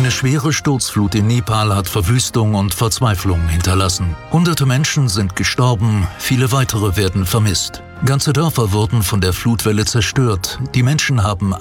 Eine schwere Sturzflut in Nepal hat Verwüstung und Verzweiflung hinterlassen. Hunderte Menschen sind gestorben, viele weitere werden vermisst. Ganze Dörfer wurden von der Flutwelle zerstört. Die Menschen haben